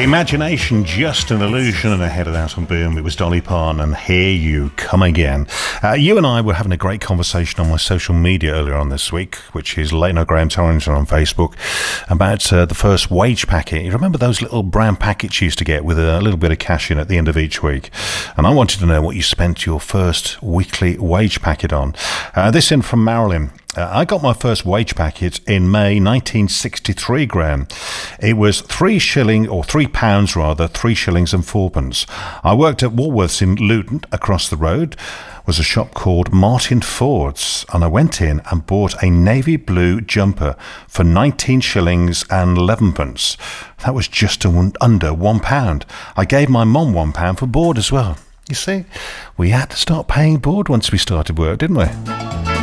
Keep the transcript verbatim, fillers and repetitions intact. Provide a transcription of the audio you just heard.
Imagination, just an illusion, and ahead of that on Boom, it was Dolly Parton and Here You Come Again. Uh, you and I were having a great conversation on my social media earlier on this week, which is Late Night Graham Torrington on Facebook, about uh, the first wage packet. You remember those little brown packets you used to get with a little bit of cash in at the end of each week? And I wanted to know what you spent your first weekly wage packet on. Uh, this in from Marilyn. Uh, I got my first wage packet in May nineteen sixty-three, Graham. It was three shilling, or three pounds rather, three shillings and fourpence. I worked at Woolworths in Luton. Across the road was a shop called Martin Ford's, and I went in and bought a navy blue jumper for nineteen shillings and eleven pence. That was just under one pound. I gave my mum one pound for board as well. You see, we had to start paying board once we started work, didn't we?